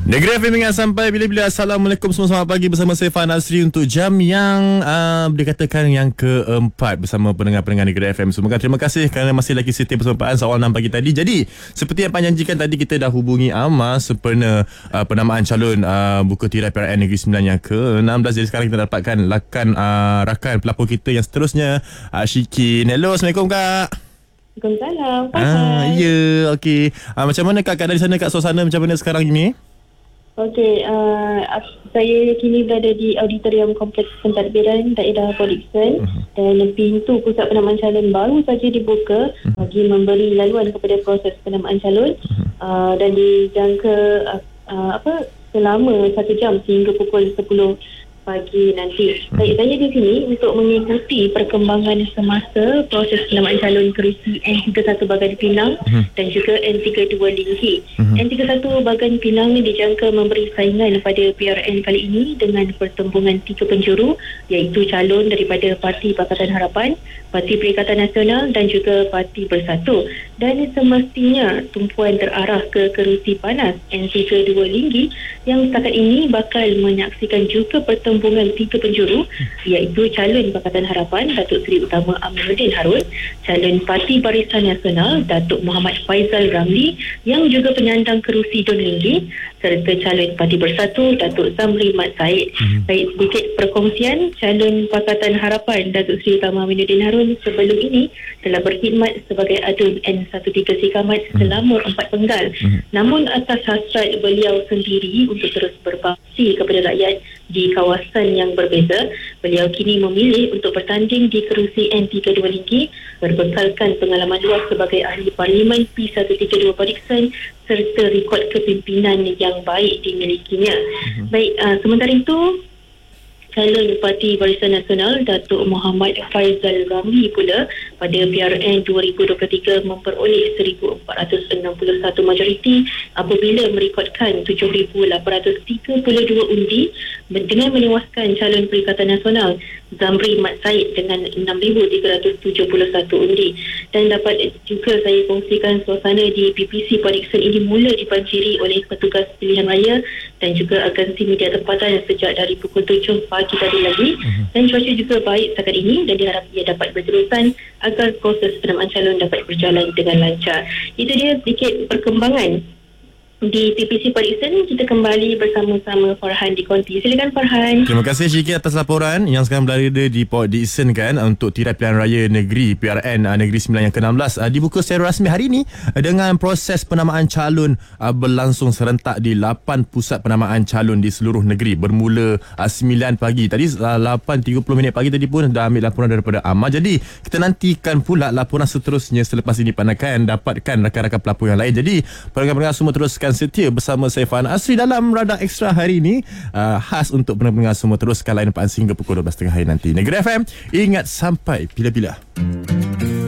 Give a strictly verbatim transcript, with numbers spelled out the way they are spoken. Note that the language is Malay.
Negeri F M ingat sampai bila-bila. Assalamualaikum semua, selamat pagi bersama saya Fan Asri untuk jam yang uh, dikatakan yang keempat bersama pendengar-pendengar Negeri F M. Semoga terima kasih kerana masih lagi setia bersama Pak An awal enam pagi tadi. Jadi seperti yang Pak janjikan tadi, kita dah hubungi Amar sempena uh, penamaan calon uh, buku tirai P R N Negeri Sembilan yang ke enam belas. Jadi sekarang kita dapatkan lakan uh, rakan pelapor kita yang seterusnya, uh, Syikin. Hello, Assalamualaikum Kak. Waalaikumsalam. Ah, ya, okey. Uh, macam mana Kak keadaan di sana Kak, suasana macam mana sekarang ini? Okey, uh, saya kini berada di auditorium Kompleks Pentadbiran daerah Port Dickson, uh-huh. dan pintu pusat penamaan calon baru saja dibuka uh-huh. bagi memberi laluan kepada proses penamaan calon, uh-huh. uh, dan dijangka uh, uh, apa selama satu jam sehingga pukul sepuluh pagi nanti. Baik, saya di sini untuk mengikuti perkembangan semasa proses penamaan calon kerusi N tiga puluh satu Bagan Pinang uh-huh. dan juga N tiga puluh dua Linggi. Uh-huh. N tiga puluh satu Bagan Pinang dijangka memberi saingan pada P R N kali ini dengan pertembungan tiga penjuru, iaitu calon daripada Parti Pakatan Harapan, Parti Perikatan Nasional dan juga Parti Bersatu. Dan semestinya tumpuan terarah ke kerusi panas N tiga puluh dua Linggi yang setakat ini bakal menyaksikan juga pertembungan tiga penjuru, iaitu calon Pakatan Harapan Datuk Seri Utama Aminuddin Harun, calon Parti Barisan Nasional Datuk Muhammad Faizal Ramli yang juga penyandang kerusi Don Linggi, serta calon Parti Bersatu Datuk Zamri Mat Said. Hmm. Baik, sedikit perkongsian calon Pakatan Harapan Datuk Seri Utama Aminuddin Harun sebelum ini telah berkhidmat sebagai adun N tiga belas Sikamat selama empat penggal. Hmm. Namun atas hasrat beliau sendiri untuk terus berbakti kepada rakyat di kawasan yang berbeza, beliau kini memilih untuk bertanding di kerusi N tiga puluh dua Linggi berbekalkan pengalaman luas sebagai ahli parlimen P seratus tiga puluh dua Port Dickson serta rekod kepimpinan yang baik dimilikinya. Uh-huh. Baik, uh, sementara itu calon Parti Barisan Nasional Datuk Muhammad Faizal Ramli pula pada P R N dua ribu dua puluh tiga memperoleh seribu empat ratus enam puluh satu majoriti apabila merekodkan tujuh ribu lapan ratus tiga puluh dua undi dengan menewaskan calon Perikatan Nasional Zamri Mat Said dengan enam ribu tiga ratus tujuh puluh satu undi. Dan dapat juga saya kongsikan suasana di P P C Port Dickson ini mula dibanjiri oleh petugas pilihan raya dan juga agensi media tempatan sejak dari pukul tujuh pagi tadi lagi, uh-huh. dan cuaca juga baik setakat ini dan diharap ia dapat berterusan agar proses penamaan calon dapat berjalan dengan lancar. Itu dia sedikit perkembangan di P P C Port Dickson. Kita kembali bersama-sama Farhan di Konti. Silakan Farhan. Terima kasih Syikin atas laporan yang sekarang berada di Port Dickson kan, untuk tirai pilihan raya negeri P R N uh, Negeri Sembilan yang ke enam belas uh, dibuka secara rasmi hari ini uh, dengan proses penamaan calon uh, berlangsung serentak di lapan pusat penamaan calon di seluruh negeri bermula uh, sembilan pagi. Tadi uh, lapan tiga puluh minit pagi tadi pun dah ambil laporan daripada Amar. Jadi kita nantikan pula laporan seterusnya selepas ini pandangkan dapatkan rakan-rakan pelapor yang lain. Jadi pendengar-pendengar semua teruskan setia bersama saya Fan Asri dalam Radar Ekstra hari ini, uh, khas untuk pendengar semua. Teruskan lain Pak sehingga pukul dua belas tiga puluh hari nanti. Negeri F M, ingat sampai bila-bila.